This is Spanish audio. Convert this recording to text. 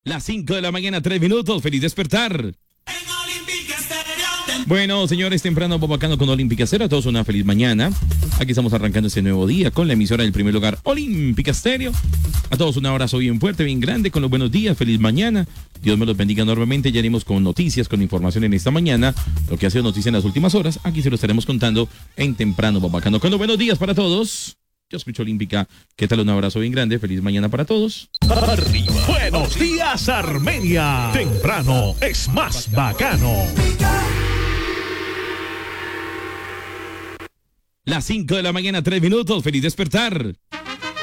Las 5 de la mañana, 3 minutos. Feliz despertar. Bueno, señores, temprano Bobacano con Olímpica Stereo. A todos una feliz mañana. Aquí estamos arrancando este nuevo día con la emisora del primer lugar, Olímpica Stereo. A todos un abrazo bien fuerte, bien grande, con los buenos días, feliz mañana. Dios me los bendiga enormemente. Ya iremos con noticias, con información en esta mañana. Lo que ha sido noticia en las últimas horas, aquí se lo estaremos contando en temprano Bobacano con los buenos días para todos. Yo escucho Olímpica. ¿Qué tal? Un abrazo bien grande. Feliz mañana para todos. Arriba. Buenos días, Armenia. Temprano es más bacano. Las 5 de la mañana, 3 minutos. Feliz despertar.